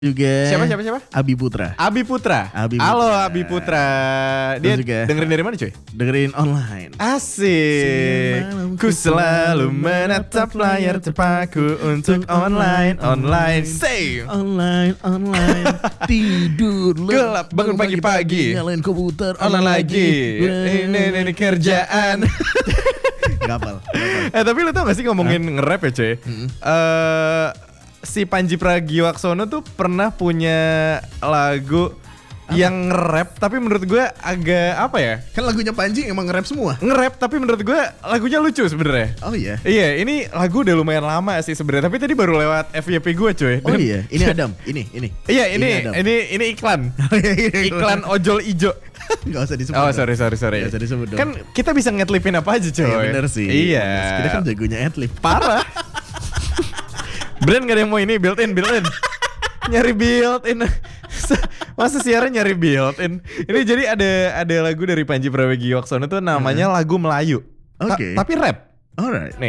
Juga Siapa? Abi Putra. Abi Putra. Halo Abi Putra. Dia juga dengerin dari mana cuy? Dengerin online. Asik. Ku selalu menatap layar terpaku untuk online. Say. Online tidur Gelap, bangun pagi-pagi. nyalain komputer Online lagi. Ini kerjaan. Gapal. Tapi lu tau gak sih ngomongin nge-rap ya cuy? Si Pandji Pragiwaksono tuh pernah punya lagu yang nge-rap, tapi menurut gue agak apa ya? Kan lagunya Panji emang nge-rap semua. Nge-rap tapi menurut gue lagunya lucu sebenarnya. Oh iya. Iya, ini lagu udah lumayan lama sih sebenarnya, tapi tadi baru lewat FYP gue cuy. Oh iya, ini Adam, ini. Iya, Adam. ini iklan. Iklan ojol ijo. Gak usah disebut. Oh sorry. Gak usah disebut dong. Kan kita bisa ngetlipin apa aja cuy. Iya bener sih. Iya. Kita kan jagonya adlib. Parah. Brand gak ada yang mau ini built in. Nyari built in. Masa siaran nyari built in. Ini jadi ada lagu dari Pandji Pragiwaksono tuh namanya lagu Melayu. Oke. Tapi rap. Alright. Nih